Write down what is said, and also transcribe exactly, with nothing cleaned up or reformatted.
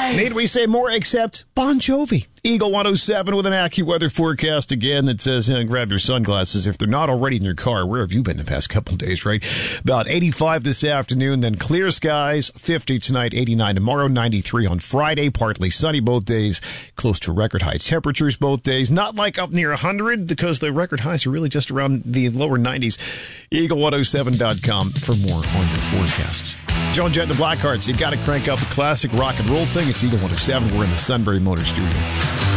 Need we say more except Bon Jovi? Eagle one oh seven with an AccuWeather forecast again that says uh, grab your sunglasses if they're not already in your car. Where have you been the past couple of days, right? About eighty-five this afternoon, then clear skies, fifty tonight, eighty-nine tomorrow, ninety-three on Friday, partly sunny both days, close to record high temperatures both days. Not like up near one hundred because the record highs are really just around the lower nineties. eagle one oh seven dot com for more on your forecast. Joan Jett and the Blackhearts, you got to crank up a classic rock and roll thing. It's Eagle one oh seven. We're in the Sunbury Motor Studio.